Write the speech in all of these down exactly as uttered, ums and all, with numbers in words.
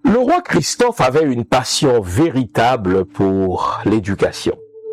Le roi Christophe avait une passion véritable pour l'éducation.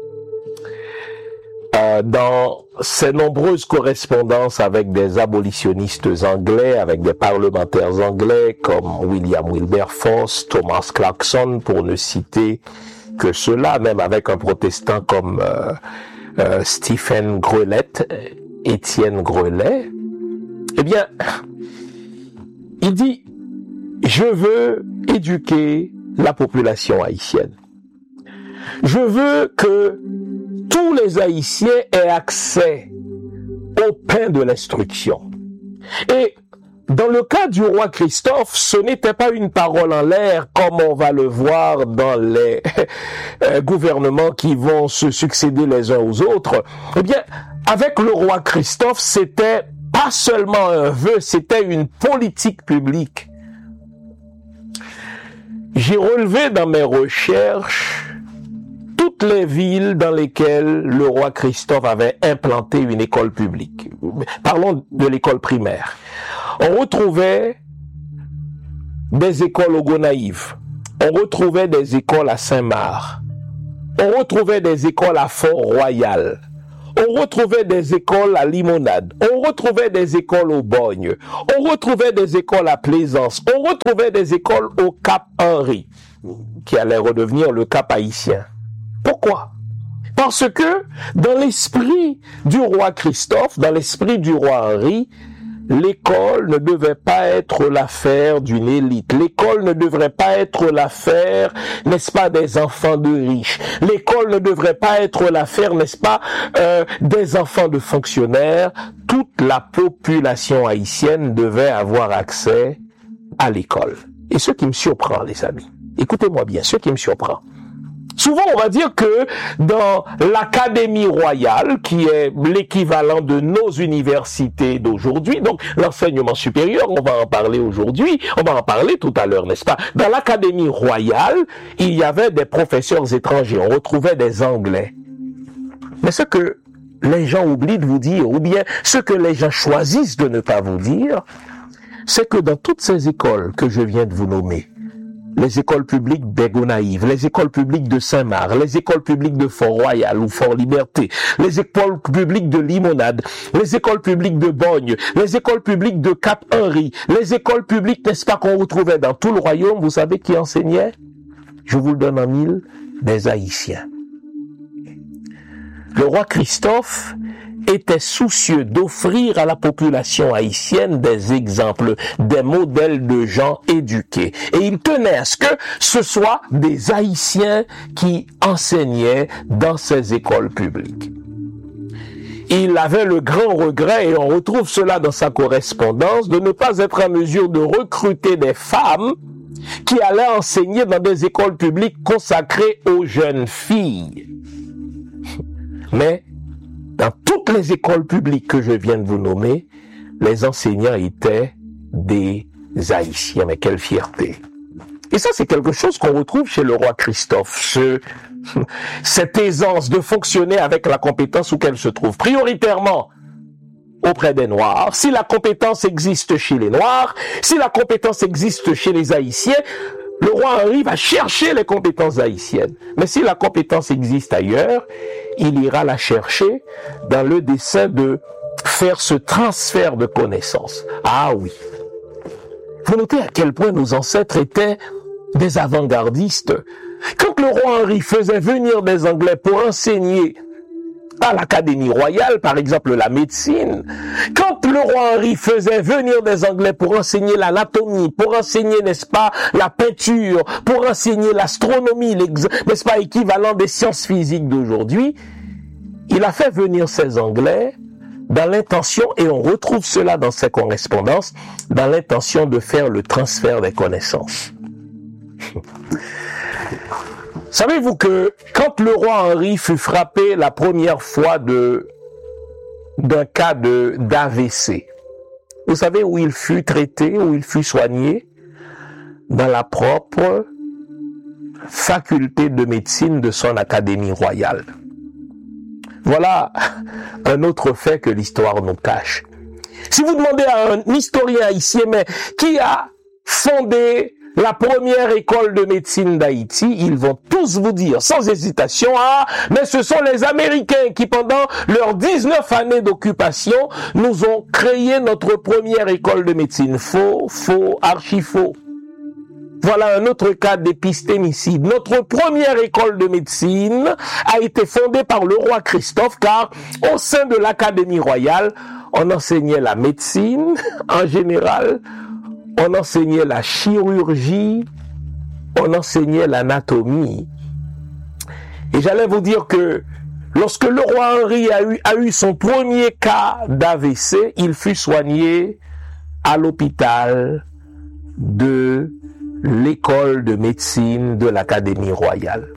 Euh, dans ses nombreuses correspondances avec des abolitionnistes anglais, avec des parlementaires anglais comme William Wilberforce, Thomas Clarkson, pour ne citer que cela, même avec un protestant comme euh, euh, Stephen Grelet, Étienne Grelet, eh bien, il dit « Je veux éduquer la population haïtienne. Je veux que tous les Haïtiens aient accès au pain de l'instruction. » Et dans le cas du roi Christophe, ce n'était pas une parole en l'air comme on va le voir dans les euh, gouvernements qui vont se succéder les uns aux autres. Eh bien, avec le roi Christophe, c'était pas seulement un vœu, c'était une politique publique. J'ai relevé dans mes recherches toutes les villes dans lesquelles le roi Christophe avait implanté une école publique. Parlons de l'école primaire. On retrouvait des écoles au Gonaïves. On retrouvait des écoles à Saint-Marc. On retrouvait des écoles à Fort-Royal. On retrouvait des écoles à Limonade. On retrouvait des écoles au Bogne. On retrouvait des écoles à Plaisance. On retrouvait des écoles au Cap-Henri, qui allait redevenir le Cap haïtien. Pourquoi? Parce que dans l'esprit du roi Christophe, dans l'esprit du roi Henri, l'école ne devait pas être l'affaire d'une élite. L'école ne devrait pas être l'affaire, n'est-ce pas, des enfants de riches. L'école ne devrait pas être l'affaire, n'est-ce pas, euh, des enfants de fonctionnaires. Toute la population haïtienne devait avoir accès à l'école. Et ce qui me surprend, les amis, écoutez-moi bien, ce qui me surprend, souvent, on va dire que dans l'Académie royale, qui est l'équivalent de nos universités d'aujourd'hui, donc l'enseignement supérieur, on va en parler aujourd'hui, on va en parler tout à l'heure, n'est-ce pas? Dans l'Académie royale, il y avait des professeurs étrangers, on retrouvait des Anglais. Mais ce que les gens oublient de vous dire, ou bien ce que les gens choisissent de ne pas vous dire, c'est que dans toutes ces écoles que je viens de vous nommer, les écoles publiques des Gonaïves, les écoles publiques de Saint-Marc, les écoles publiques de Fort-Royal ou Fort-Liberté, les écoles publiques de Limonade, les écoles publiques de Bogne, les écoles publiques de Cap-Henri, les écoles publiques, n'est-ce pas, qu'on retrouvait dans tout le royaume, vous savez qui enseignait? Je vous le donne en mille, des Haïtiens. Le roi Christophe était soucieux d'offrir à la population haïtienne des exemples, des modèles de gens éduqués. Et il tenait à ce que ce soit des Haïtiens qui enseignaient dans ces écoles publiques. Il avait le grand regret, et on retrouve cela dans sa correspondance, de ne pas être en mesure de recruter des femmes qui allaient enseigner dans des écoles publiques consacrées aux jeunes filles. Mais dans toutes les écoles publiques que je viens de vous nommer, les enseignants étaient des Haïtiens. Mais quelle fierté! Et ça, c'est quelque chose qu'on retrouve chez le roi Christophe. Ce, cette aisance de fonctionner avec la compétence où qu'elle se trouve. Prioritairement auprès des Noirs. Si la compétence existe chez les Noirs, si la compétence existe chez les Haïtiens, le roi Henri va chercher les compétences haïtiennes. Mais si la compétence existe ailleurs, il ira la chercher dans le dessein de faire ce transfert de connaissances. Ah oui. Vous notez à quel point nos ancêtres étaient des avant-gardistes. Quand le roi Henri faisait venir des Anglais pour enseigner à l'Académie royale, par exemple la médecine, quand le roi Henri faisait venir des Anglais pour enseigner l'anatomie, pour enseigner, n'est-ce pas, la peinture, pour enseigner l'astronomie, n'est-ce pas, équivalent des sciences physiques d'aujourd'hui, il a fait venir ces Anglais dans l'intention, et on retrouve cela dans ses correspondances, dans l'intention de faire le transfert des connaissances. Savez-vous que quand le roi Henri fut frappé la première fois de d'un cas de d'A V C, vous savez où il fut traité, où il fut soigné? Dans la propre faculté de médecine de son Académie royale. Voilà un autre fait que l'histoire nous cache. Si vous demandez à un historien haïtien, mais qui a fondé la première école de médecine d'Haïti, ils vont tous vous dire sans hésitation, ah, mais ce sont les Américains qui pendant leurs dix-neuf années d'occupation nous ont créé notre première école de médecine. Faux, faux, archi faux. Voilà un autre cas d'épistémicide. Notre première école de médecine a été fondée par le roi Christophe, car au sein de l'Académie royale, on enseignait la médecine en général, on enseignait la chirurgie, on enseignait l'anatomie. Et j'allais vous dire que lorsque le roi Henri a eu, a eu son premier cas d'A V C, il fut soigné à l'hôpital de l'école de médecine de l'Académie royale.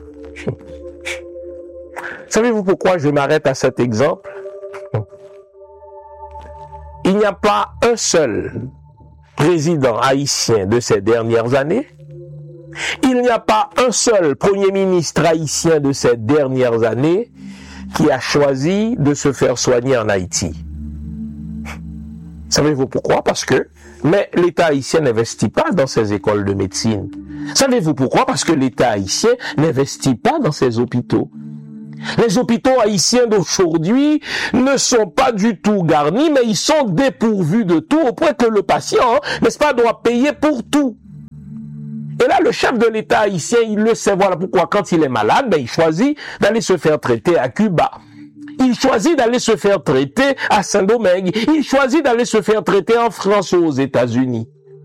Savez-vous pourquoi je m'arrête à cet exemple? Il n'y a pas un seul président haïtien de ces dernières années. Il n'y a pas un seul premier ministre haïtien de ces dernières années qui a choisi de se faire soigner en Haïti. Savez-vous pourquoi? Parce que mais l'État haïtien n'investit pas dans ses écoles de médecine. Savez-vous pourquoi? Parce que l'État haïtien n'investit pas dans ses hôpitaux. Les hôpitaux haïtiens d'aujourd'hui ne sont pas du tout garnis, mais ils sont dépourvus de tout, au point que le patient, n'est-ce pas, doit payer pour tout. Et là, le chef de l'État haïtien, il le sait, voilà pourquoi quand il est malade, ben, il choisit d'aller se faire traiter à Cuba. Il choisit d'aller se faire traiter à Saint-Domingue. Il choisit d'aller se faire traiter en France ou aux États-Unis.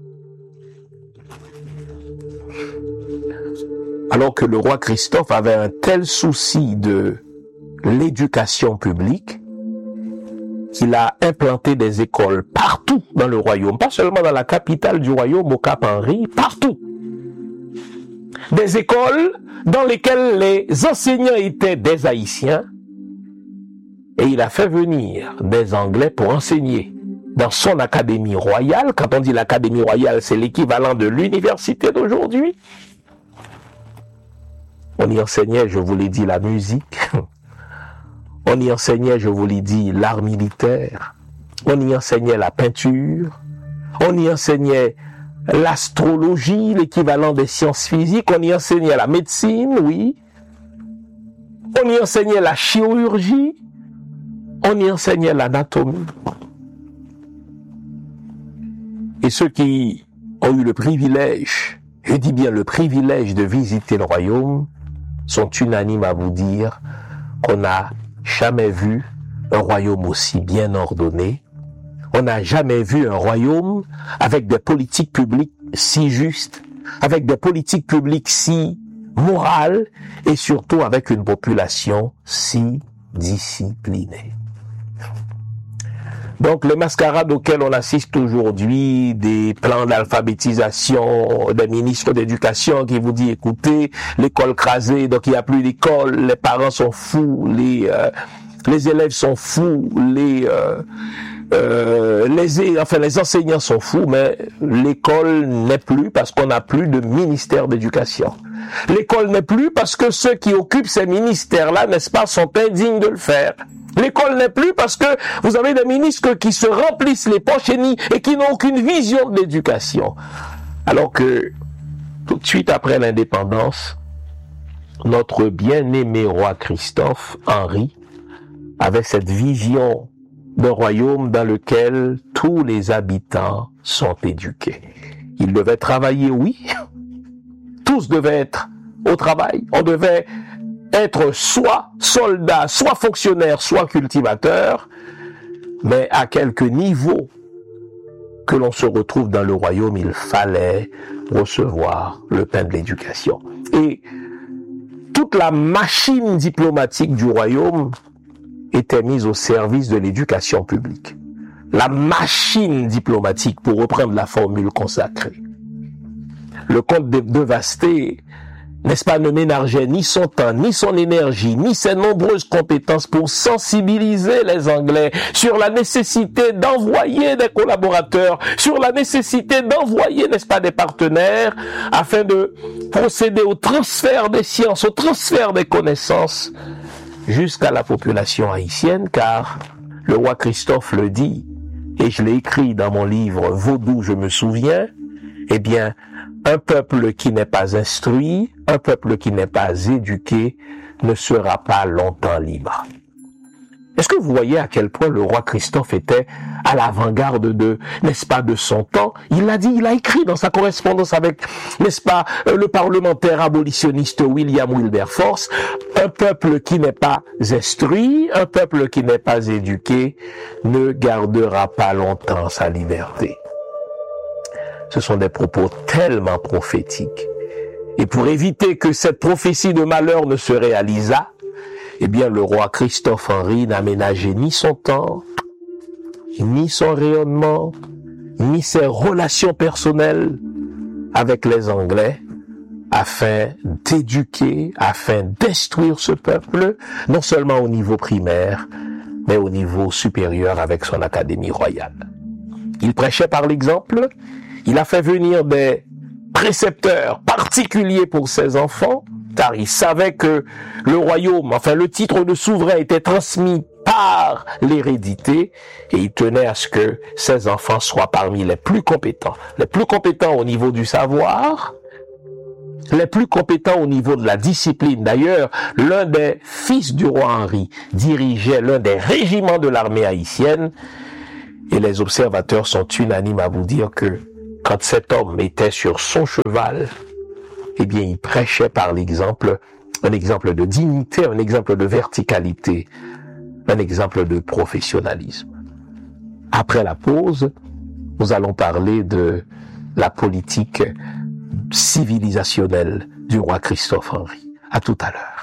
Alors que le roi Christophe avait un tel souci de l'éducation publique qu'il a implanté des écoles partout dans le royaume, pas seulement dans la capitale du royaume, au Cap Henri, partout. Des écoles dans lesquelles les enseignants étaient des Haïtiens, et il a fait venir des Anglais pour enseigner dans son académie royale. Quand on dit l'académie royale, c'est l'équivalent de l'université d'aujourd'hui. On y enseignait, je vous l'ai dit, la musique. On y enseignait, je vous l'ai dit, l'art militaire. On y enseignait la peinture. On y enseignait l'astrologie, l'équivalent des sciences physiques. On y enseignait la médecine, oui. On y enseignait la chirurgie. On y enseignait l'anatomie. Et ceux qui ont eu le privilège, je dis bien le privilège de visiter le royaume, sont unanimes à vous dire qu'on n'a jamais vu un royaume aussi bien ordonné. On n'a jamais vu un royaume avec des politiques publiques si justes, avec des politiques publiques si morales et surtout avec une population si disciplinée. Donc les mascarades auxquelles on assiste aujourd'hui, des plans d'alphabétisation, des ministres d'éducation qui vous disent écoutez, l'école crasée, donc il n'y a plus d'école, les parents sont fous, les euh, les élèves sont fous, les euh, euh, les enfin les enseignants sont fous, mais l'école n'est plus parce qu'on n'a plus de ministère d'éducation. L'école n'est plus parce que ceux qui occupent ces ministères-là, n'est-ce pas, sont indignes de le faire. L'école n'est plus parce que vous avez des ministres qui se remplissent les poches et qui n'ont aucune vision de l'éducation. Alors que, tout de suite après l'indépendance, notre bien-aimé roi Christophe, Henri, avait cette vision d'un royaume dans lequel tous les habitants sont éduqués. Ils devaient travailler, oui. Tous devaient être au travail. On devait être soit soldat, soit fonctionnaire, soit cultivateur, mais à quelque niveau que l'on se retrouve dans le royaume, il fallait recevoir le pain de l'éducation. Et toute la machine diplomatique du royaume était mise au service de l'éducation publique. La machine diplomatique, pour reprendre la formule consacrée. Le comte de, de Vasté, n'est-ce pas, ne ménageait ni son temps, ni son énergie, ni ses nombreuses compétences pour sensibiliser les Anglais sur la nécessité d'envoyer des collaborateurs, sur la nécessité d'envoyer, n'est-ce pas, des partenaires, afin de procéder au transfert des sciences, au transfert des connaissances, jusqu'à la population haïtienne, car le roi Christophe le dit, et je l'ai écrit dans mon livre Vaudou, je me souviens, eh bien, un peuple qui n'est pas instruit, un peuple qui n'est pas éduqué, ne sera pas longtemps libre. Est-ce que vous voyez à quel point le roi Christophe était à l'avant-garde de, n'est-ce pas, de son temps? Il l'a dit, il a écrit dans sa correspondance avec, n'est-ce pas, le parlementaire abolitionniste William Wilberforce, un peuple qui n'est pas instruit, un peuple qui n'est pas éduqué, ne gardera pas longtemps sa liberté. Ce sont des propos tellement prophétiques. Et pour éviter que cette prophétie de malheur ne se réalisât, eh bien, le roi Christophe Henri n'aménageait ni son temps, ni son rayonnement, ni ses relations personnelles avec les Anglais, afin d'éduquer, afin d'instruire ce peuple, non seulement au niveau primaire, mais au niveau supérieur avec son Académie royale. Il prêchait par l'exemple, il a fait venir des précepteurs particuliers pour ses enfants, car il savait que le royaume, enfin le titre de souverain était transmis par l'hérédité, et il tenait à ce que ses enfants soient parmi les plus compétents, les plus compétents au niveau du savoir, les plus compétents au niveau de la discipline. D'ailleurs, l'un des fils du roi Henri dirigeait l'un des régiments de l'armée haïtienne, et les observateurs sont unanimes à vous dire que quand cet homme était sur son cheval, eh bien, il prêchait par l'exemple, un exemple de dignité, un exemple de verticalité, un exemple de professionnalisme. Après la pause, nous allons parler de la politique civilisationnelle du roi Christophe Henri. À tout à l'heure.